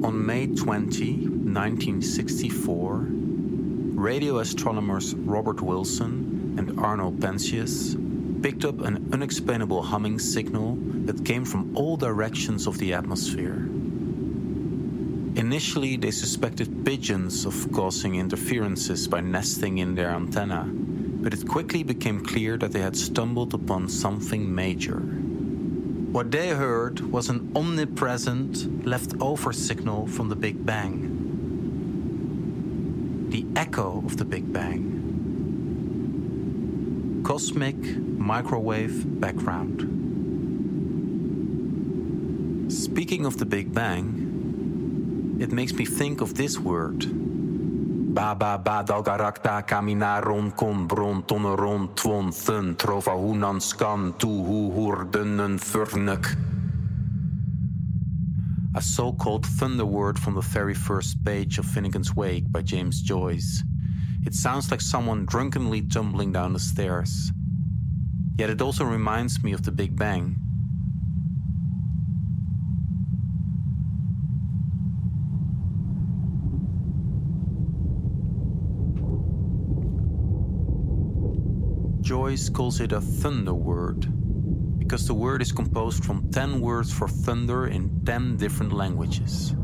On May 20, 1964, radio astronomers Robert Wilson and Arno Penzias picked up an unexplainable humming signal that came from all directions of the atmosphere. Initially, they suspected pigeons of causing interferences by nesting in their antenna, but it quickly became clear that they had stumbled upon something major. What they heard was an omnipresent, leftover signal from the Big Bang. The echo of the Big Bang. Cosmic microwave background. Speaking of the Big Bang, it makes me think of this word. Ba ba ba dalgarakta kaminaron kon bron tonneron twon thun trova hunan skan tu hu hurdenen furnek. A so-called thunder word from the very first page of Finnegan's Wake by James Joyce. It sounds like someone drunkenly tumbling down the stairs. Yet it also reminds me of the Big Bang. Joyce calls it a thunder word because the word is composed from 10 words for thunder in 10 different languages.